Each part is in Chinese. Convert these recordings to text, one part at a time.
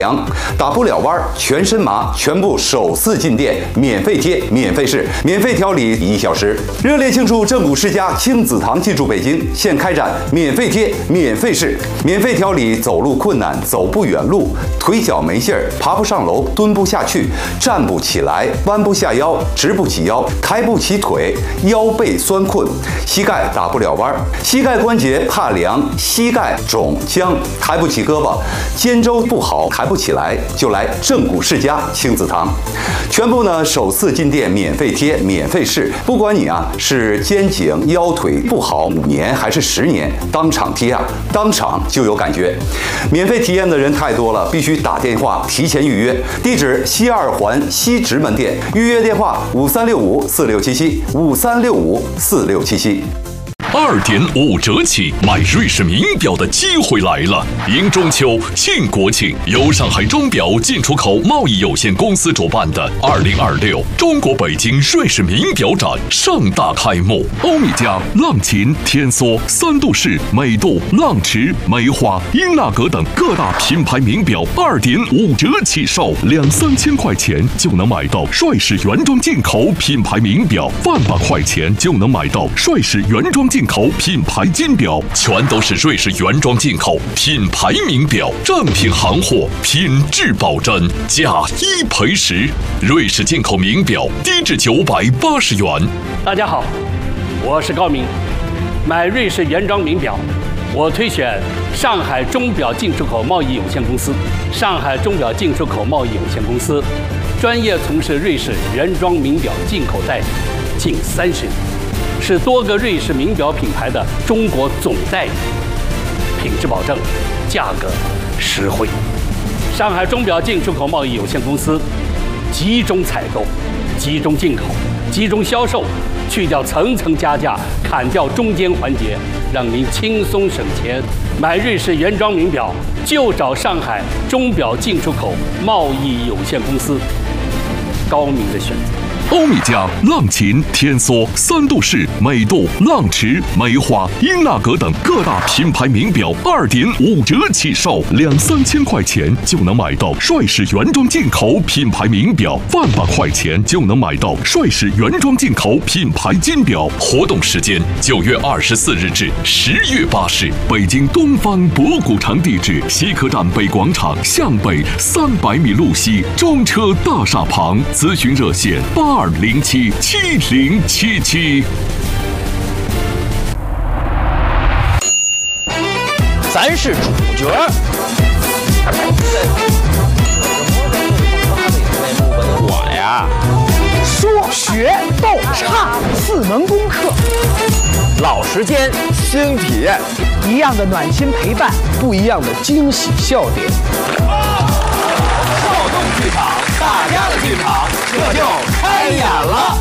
凉，打不了弯，全身麻，全部首次进店，免费贴，免费试，免费调理1小时。热烈庆祝正骨世家亲子堂进驻北京，现开展免费贴、免费试、免费调理走路困难、走不远路、腿脚没劲儿、爬不上楼、蹲不下去、站不起来、弯不下腰、直不起腰、抬不起腿、腰背酸困、膝盖打不了弯、膝盖关节怕凉、膝盖肿僵、抬不起胳膊、肩周不好抬不起来，就来正骨世家亲子堂，全部呢首次进店免费贴、免费试，不管你是肩颈腰腿不好5年还是10年，当场贴当场就有感觉。免费体验的人太多了，必须打电话提前预约。地址西2环西直门店，预约电话53654677，53654677。 2.5折起，买瑞士名表的机会来了！迎中秋、庆国庆，由上海钟表进出口贸易有限公司主办的2026中国北京瑞士名表展盛大开幕。欧米茄、浪琴、天梭、三度式、美度、浪驰、梅花、英纳格等各大品牌名表2.5折起售，2-3千块钱就能买到瑞士原装进口品牌名表，1万块钱就能买到瑞士原装进口品牌金表，全都是瑞士原装进口品牌名表，正品行货，品质保真，价1赔10。瑞士进口名表低至980元。 大家好，我是高明。买瑞士原装名表，我推选上海钟表进出口贸易有限公司。上海钟表进出口贸易有限公司专业从事瑞士原装名表进口代理近30年。是多个瑞士名表品牌的中国总代理，品质保证，价格实惠。上海钟表进出口贸易有限公司集中采购、集中进口、集中销售，去掉层层加价，砍掉中间环节，让您轻松省钱。买瑞士原装名表就找上海钟表进出口贸易有限公司，高明的选择。 欧米茄、浪琴、天梭、三度式、美度、浪驰、梅花、英纳格等各大品牌名表2.5折起售，2-3千块钱就能买到瑞士原装进口品牌名表，1万块钱就能买到瑞士原装进口品牌金表。活动时间9月24日至10月8日，北京东方博古城地址西客站北广场向北300米路西中车大厦旁，咨询热线82077077。 咱是主角。我呀， 说学逗唱4门功课， 老时间新体验， 一样的暖心陪伴， 不一样的惊喜笑点。 少动剧场，大家的剧场，这就开演了。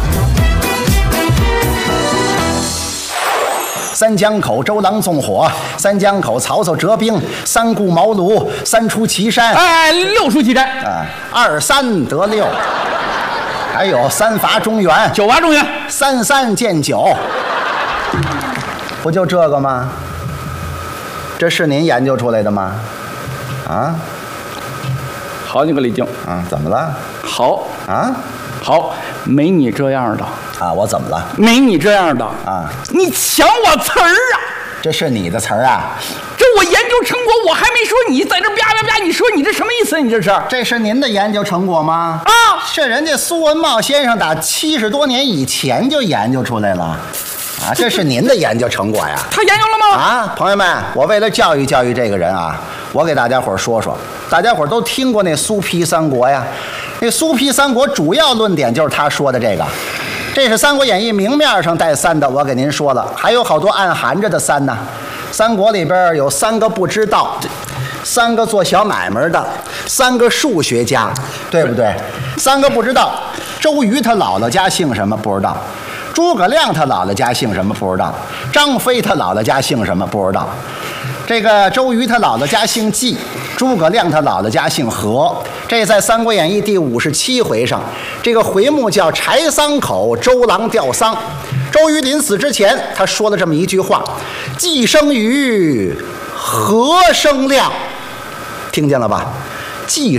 三江口周郎纵火，三江口曹操折兵，三顾茅庐，三出祁山。 6出祁山。 2、3得6，还有3伐中原 ，9伐中原 ，3、3见9，不就这个吗？这是您研究出来的吗？啊？ 好你个李靖啊！怎么了？ 好啊！ 好，没你这样的啊！我怎么了？ 没你这样的啊！ 你抢我词儿啊！ 这是你的词儿啊！ 这我研究成果我还没说，你在这啪啪啪，你说你这什么意思？你这是？ 这是您的研究成果吗？ 啊！ 是人家苏文茂先生打70多年以前就研究出来了。啊，这是您的研究成果呀！ 他研究了吗？ 啊，朋友们，我为了教育教育这个人啊，我给大家伙说说，大家伙都听过那苏皮三国呀？那苏皮三国主要论点就是他说的这个，这是《三国演义》明面上带3的，我给您说了，还有好多暗含着的3呢。三国里边有3个不知道，3个做小买卖的，3个数学家，对不对？3个不知道，周瑜他姥姥家姓什么不知道。诸葛亮他姥姥家姓什么不知道，张飞他姥姥家姓什么不知道。这个周瑜他姥姥家姓纪，诸葛亮他姥姥家姓何。这在《三国演义》第57回上，这个回目叫柴桑口周郎吊丧。周瑜临死之前，他说了这么一句话：既生瑜，何生亮？听见了吧？ 既